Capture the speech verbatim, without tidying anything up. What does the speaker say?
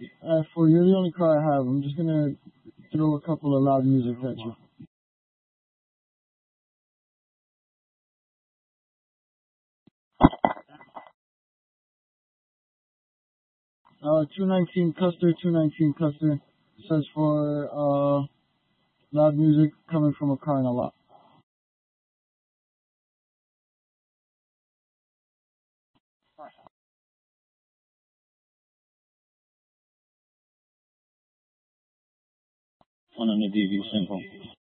Uh, for you're the only car I have. I'm just gonna throw a couple of loud music at you. Uh, two nineteen Custer, two nineteen Custer. Says for uh loud music coming from a car in a lot. One on the D V simple.